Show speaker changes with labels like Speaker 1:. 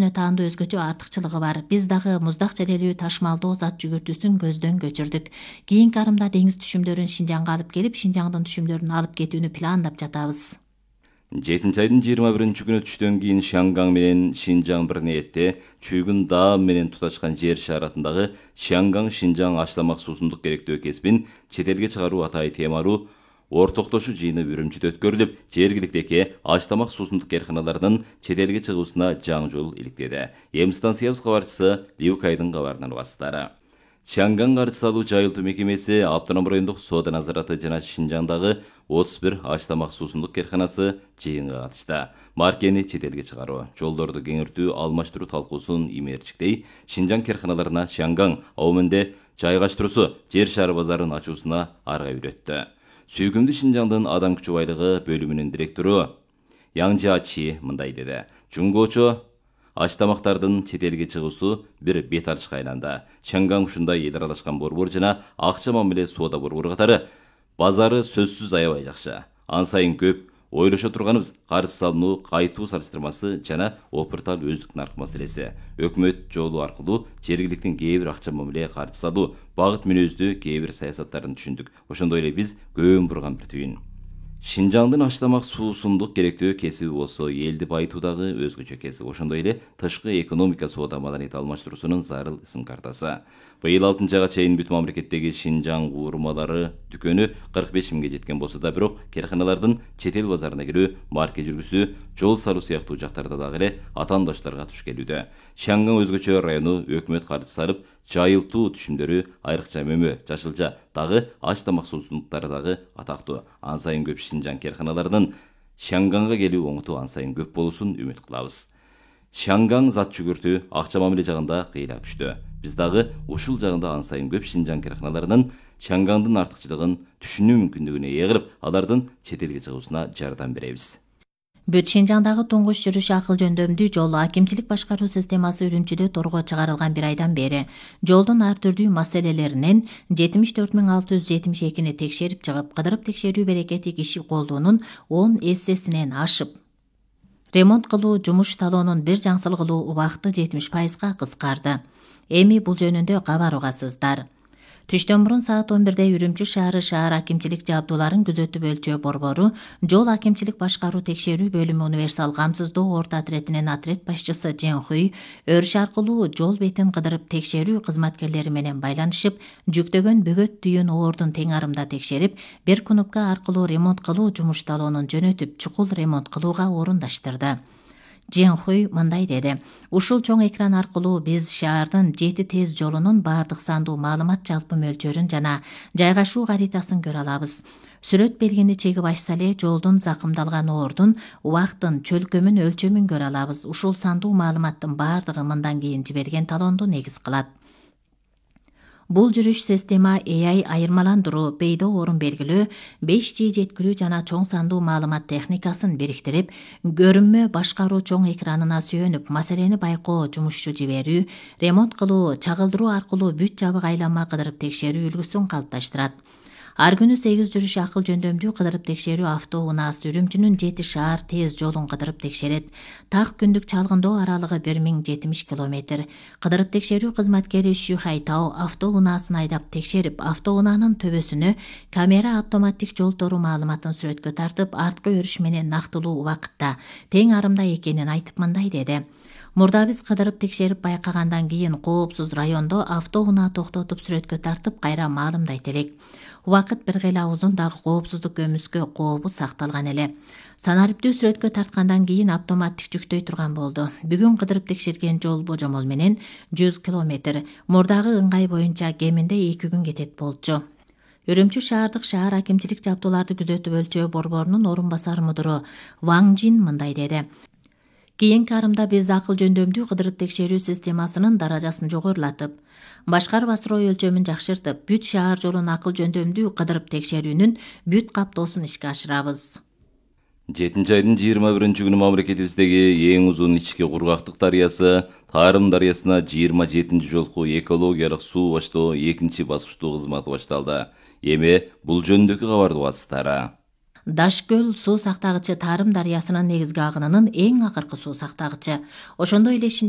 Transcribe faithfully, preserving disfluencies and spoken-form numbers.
Speaker 1: өзүнө таандуу өзгөчө артыкчылыгы бар. Биз дагы муздак желелүү ташмалдоо зат жүгүртүүсүн көздөн кечирдик. Кийинки арымда деңиз түшүмдөрүн Шинжаңга алып келип, Шинжаңдын түшүмдөрүн алып кетүүнү пландап жатабыз.
Speaker 2: жетинчи айдын жыйырма биринчи күнү түштөн кийин Шангаң менен Шинжаң бир ниетте Чүйгүн Даам менен туташкан жер шаратындагы Шангаң Шинжаң аштамак суусундук керектөө кесибин чет элге чыгаруу атайы темаруу ортоктошуу жыйыны Үрүмчүдө өткөрүлүп, жергиликтеги аштамак суусундук карканаларынын чет элге чыгуусуна жаңы жол иликтеди. Эми станциябыз кабарчысы Ливкайдын кабарынан угасыздар. Шангаң каржы салуу жайылтуу мекемеси, Автоном райондук соода назараты жана Шинжаңдагы отуз бир аштамак суусундук карканасы жыйынга катышты. Маркени чет элге чыгаруу, жолдорду кеңиртүү, алмаштыруу талкуусун имерчиктей, Шинжаң карканаларына Шангаң абоминде жайгаштыруусу жер шары базарын ачуусуна арга үйрөттү. Сүйкүмдүү Шинжаңдын адам күчү байлыгы бөлүмүнүн директору Яңжа Чи мындай деди. Жунгоочо аштамактардын чет элге чыгуусу бир бет ачышка айланды. Шангаң ушундай эл аралашкан борбор жана акча мамиле соода борбору катары базары сөзсүз аябай жакшы. Ан сайын көп ойлошо турганыбыз карыз салынуу, кайтуу салыштырмасы жана опыртал өздүк нарк маселеси. Өкмөт жолу аркылуу жергиликтин кээ бир акча мамиле карыз салуу, багыт мүнөздүү кээ бир саясаттарын түшүндүк. Ошондой эле биз көөн бурган бир түйүн. Шинжаңдын аштамак суусундук керектөө кесиби болсо элди байытуудагы өзгөчө кесип. Ошондой эле тышкы экономика соода маданият алмаштыруусунун зарыл ысым картасы. Быйыл алтынчы айга чейин бүт мамлекеттеги Шинжаң уурмалары дүкөнү кырк беш миңге жеткен болсо да, бирок карканалардын чет эл базарына кирүү, марке жүргүзүү, жол салуу сыяктуу жактарда дагы эле атаандаштарга туш келүүдө. Шангаң өзгөчө району өкмөт каржы салып, жайылтуу түшүмдөрү айрыкча мөмө, жашылча дагы аштамак суусундуктары дагы атактуу. Ан сайын көп Шинжаң карканаларынын Шанганга келүү оңоту ан сайын көп болуусун үмүт кылабыз. Шангаң зат жүгүртүү, акча мамиле жагында кыйла күчтүү. Биз дагы ушул жагында ан сайын көп Шинжаң карканаларынын Шангаңдын артыкчылыгын түшүнүү мүмкүндүгүнө ээ кылып, алардын чет элге чыгуусуна жардам беребиз.
Speaker 1: Бүт Шинжаңдагы туңгуч жүрүш акыл жөндөмдүү жол акимчилик башкаруу системасы Үрүмчүдө торго чыгарылган бир айдан бери жолдун ар түрдүү маселелеринен жетимиш төрт миң алты жүз жетимиш экини текшерип чыгып, кыдырып текшерүү берекети киши колдуунун он эссесинен ашып, ремонт кылуу жумуш талоонун бир жаңсылгылуу убакыты жетимиш пайызга кыскарды. Эми бул жөнүндө кабар угасыздар. Түштөн мурун саат он бирде Үрүмчү шаары шаар акимчилик жабдууларын күзөтүп өлчөө борбору, жол акимчилик башкаруу текшерүү бөлүмү универсал камсыздоо орто отретинин отрет башчысы Женхуй өрүш аркылуу жол бетин кыдырып текшерүү кызматкерлери менен байланышып, жүктөгөн бөгөт түйүн оордун тең арымда текшерип, бир кнопка аркылуу ремонт кылуу жумуш талоонун жөнөтүп, чукул ремонт кылууга орундаштырды. Женхуй мындай деди. Ушул чоң экран аркылуу биз шаардын жети тез жолунун баардык сандуу маалымат жалпы мөлчөрүн жана жайгашуу каритасын көрө алабыз. Сүрөт белгини чегип ачса эле жолдун закымдалган оордун, убактын, чөлкөмүн, өлчөмүн көрө алабыз. Ушул сандуу маалыматтын баардыгы мындан кийин жиберген талоонду негиз кылат. Бул жүрүш система A I айырмаландыруу, пейдо орун белгилөө, беш G жеткирүү жана чоң сандуу маалымат техникасын бириктирип, көрүнмө башкаруу чоң экранына сүйөнүп, маселени байкоо, жумушчу жиберүү, ремонт кылуу, чагылдыруу аркылуу бүт жабык айланма кыдырып текшерүү үлгүсүн калыпташтырат. Ар күнү сегиз жүрүш акыл жөндөмдүү кыдырып текшерүү автоунаасы Үрүмчүнүн жети шаар тез жолун кыдырып текшерет. Так күндүк чалгындоо аралыгы бир миң жетимиш километр. Кыдырып текшерүү кызматкери Шүхай Тао автоунаасын айдап текшерип, автоунаанын төбөсүнө камера автоматтик жол тору маалыматын сүрөткө тартып, арткы өрүш менен нактылуу убакытта тең арымда экенин айтып мындай деди. Мурда биз кыдырып текшерип байкагандан кийин коопсуз райондо автоунаа токтотуп сүрөткө тартып кайра маалымдайт элек. Убакыт бир гыйла узун, дагы коопсуздук көмүскө кообу сакталган эле. Санариптүү сүрөткө тарткандан кийин автоматтик жүктөй турган болду. Бүгүн кыдырып текшерген жол божомол менен жүз километр. Мурдагы ыңгай боюнча кеминде эки күн кетет болчу. Үрүмчү шаардык шаар акимчилик жабдууларды күзөтүп өлчөө борборунун орун басар мудуру Ваң Жин мындай деди. Кийинки арымда биз акыл жөндөмдүү кыдырып текшерүү системасынын даражасын жогорулатып, башкарып асыроо өлчөмүн жакшыртып, бүт шаар жолун акыл жөндөмдүү кыдырып текшерүүнүн бүт каптоосун ишке ашырабыз.
Speaker 2: жетинчи айдын жыйырма биринчи күнү мамлекетибиздеги эң узун ички кургактык дарыясы Тарым дарыясына жыйырма жетинчи жолку экологиялык суу баштоо экинчи баскычтуу кызматы башталды. Эми бул жөнүндөгү кабарды угасыздар.
Speaker 1: Дашкөл суу сактагычы Тарым дарыясынын негизги агынынын эң акыркы суу сактагычы. Ошондой эле